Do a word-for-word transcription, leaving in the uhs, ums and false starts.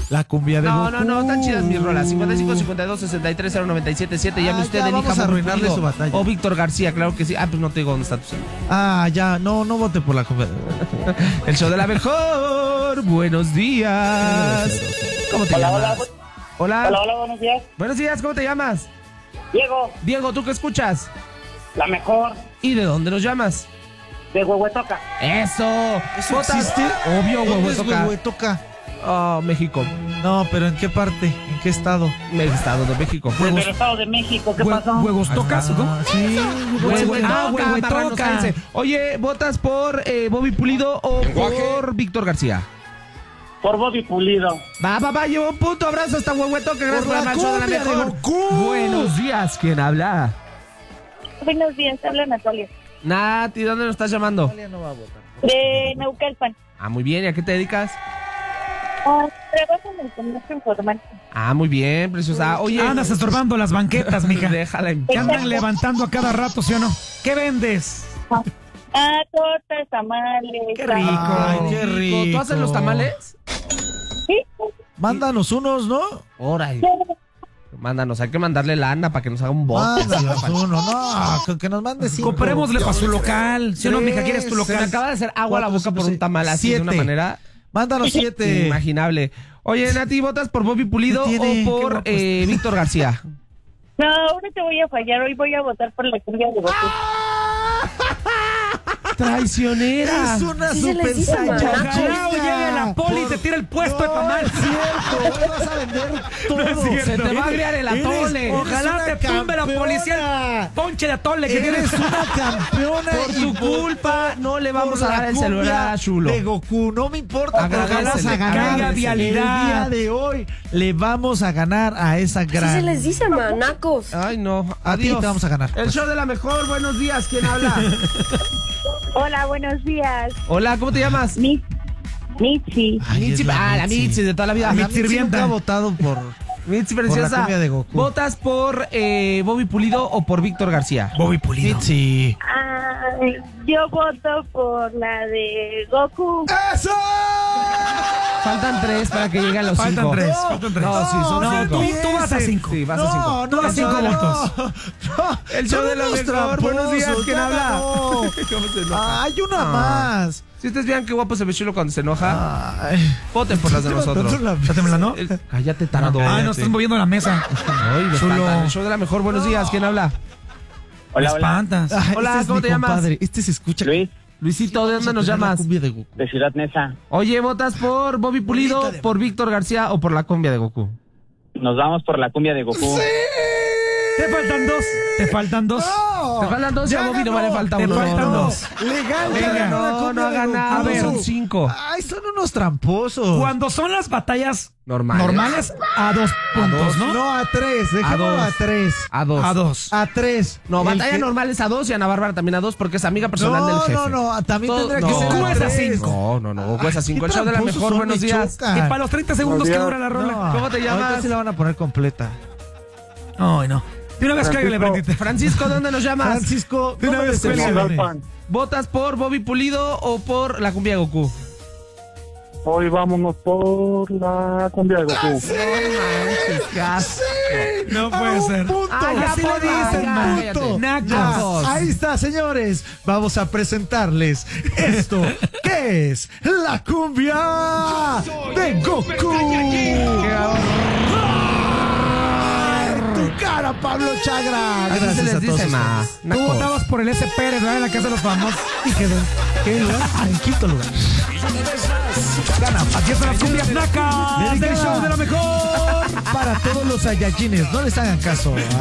La cumbia de No, Goku. no, no, están chidas mis rolas. cincuenta y cinco, cincuenta y dos, sesenta y tres, cero noventa y siete, siete. Llame Ah, usted, ya, elija vamos a Bobby arruinarle Pulido su batalla. o Víctor García, claro que sí. Ah, pues no te digo dónde está tu celular. Ah, ya, no, no vote por la cumbia de Goku. El show de la mejor. Buenos días. ¿Cómo te Hola, llamas? hola. Hola. Hola, hola, buenos días. Buenos días, ¿cómo te llamas? Diego, Diego, ¿tú qué escuchas? la mejor ¿Y de dónde nos llamas? de Huehuetoca. Eso. ¿Eso ¿Votas? existe? Obvio, ¿Dónde es Huehuetoca. Huehuetoca? Oh, México. No, pero ¿en qué parte? ¿En qué estado? El estado de México. Desde el Estado de México, ¿qué pasó? ¿Huevos tocas o cómo? Ah, sí, Huehuetoca, Ah, Huehuetoca. marranos, cállense. Oye, ¿votas por eh, Bobby Pulido o por Víctor García? Por Bobby Pulido. Va, va, va, lleva un punto. Abrazo hasta Huehuetoca. Gracias por Por la llamar al show de la cumbia de mejor. Goku. Buenos días, ¿quién habla? Buenos días, habla Natalia. Nati, ¿dónde nos estás llamando? De Naucalpan. Ah, muy bien. ¿Y a qué te dedicas? Ah, trabajo en el comercio informal. Ah, muy bien, preciosa. Oye, Andas estorbando las banquetas, mija. déjala en Que andan levantando a cada rato, ¿sí o no? ¿Qué vendes? Ah, tortas, tamales. Qué rico. Ay, qué rico. ¿Tú haces los tamales? Sí, Mándanos unos, ¿no? Órale. Mándanos, hay que mandarle lana para que nos haga un bote. Mándanos uno, no, con que nos mande cinco. Comprémosle para su local. ¿Sí o no, mija? ¿Quieres tu Se me local? acaba de hacer agua a la Cuatro, boca por cinco, un tamal así siete. de una manera Mándanos siete. inimaginable. Oye, Nati, ¿votas por Bobby Pulido ¿Qué tiene? o Qué por guapo eh, Víctor García? no, ahora te voy a fallar. Hoy voy a votar por la cumbia de Goku. ¡Traicionera! Es una Sí se les super dice, saiyajin. Chao, llega la poli y te tira el puesto de tamal. Es cierto, vas a vender todo. es cierto. Se te va a agregar el Eres- atole. eres Ojalá una te tumbe la campeona. policía. Ponche de atole que Eres tienes. una campeona. Por y tu culpa no le vamos a por dar la el celular cumbia a Chulo. de Goku, no me importa, pero Agradecele, vamos a ganar. agradecele. El día de hoy le vamos a ganar a esa gran. Así se les dice, manacos. Ay, no. A ti Adiós. te vamos a ganar. El show de la mejor. Buenos días. ¿Quién habla? Hola, buenos días. Hola, ¿cómo te llamas? Mi, Michi. Ay, Mitzi. es la Ah, la Mitzi. Mitzi de toda la vida. La Mi Mitzi sirvienta. nunca ha votado por. Mitzi Por la preciosa. cumbia de Goku. ¿Votas por eh, Bobby Pulido o por Víctor García? Bobby Pulido. Mitzi. Ay, yo voto por la de Goku. ¡Eso! Faltan tres para que lleguen los Faltan cinco. tres, faltan tres. No, sí, son No, cinco. tú, tú vas a cinco. Sí, vas a No, cinco. no, El show no, de la- votos. no. El show Son de la unos mejor. Buenos días, tramposos, ¿quién ya habla? ganó. ¿Cómo se enoja? Hay una Ah. más. Si ustedes vean qué guapo se ve Chulo cuando se enoja, Ay. voten por las de nosotros. Chátemela, ¿no? El- Cállate, tarado. Ay, no estás moviendo la mesa. Ay, me Chulo. espantan. El show de la mejor. Buenos días, ¿quién habla? Me Hola, hola. espantas. Ay, Hola, este es ¿cómo mi te llamas? compadre. Este se escucha. Luis, Luisito, ¿de Vamos dónde a nos poner la llamas? cumbia de Goku. de Ciudad Neza. Oye, ¿votas por Bobby Pulido, Bonita de- por Víctor García o por la cumbia de Goku? Nos vamos por la cumbia de Goku. Te faltan dos. Te faltan dos. No, Te faltan dos y a ya Bobby no ganó. le falta Te uno. faltan no, no. dos. Legal, ya Venga, ganó la No, cumbia no ha de Goku. ganado, A ver. son cinco. Ay, son unos tramposos. Cuando son las batallas Normales. normales, a dos puntos, ¿no? No, a tres. Dejémoslo dos. a tres. A dos. A dos. A tres. No, El batalla que- normal es a dos y Ana Bárbara también a dos porque es amiga personal del No, jefe. no, no. También Todo- tendría que no. ser Goku a es a tres. cinco. No, no, no, Goku es a cinco. Ay, El show de la qué mejor, tramposos buenos son, me días. chocan. Que para los treinta segundos que dura la rola. No, ¿Cómo te llamas? Ahorita sí la van a poner completa. Ay, no. De una vez cáigale, Brandita. Francisco, ¿dónde nos llamas? Francisco, De una no me vez, decepciones. ¿Votas por Bobby Pulido o por la cumbia de Goku? Hoy vámonos por la cumbia de Goku. No manches, qué asco. No puede ser. Punto. Ah, ya, Así por le dicen, favor, punto. cállate. Ya, Nacos. ahí está, señores. Vamos a presentarles esto, que es la cumbia de Goku. ¡Ay, tu cara, Pablo Chagra! Así se Gracias les a todos dice, ma. ustedes. Tú Nacos. votabas por el S. Pérez, ¿verdad? En la Casa de los Famosos. Y quedó. ¿Qué lugar? Ah, en quinto lugar. Gana. Aquí están las cumbias nacas Dedica- del show de la mejor. Para todos los Saiyajines, no les hagan caso.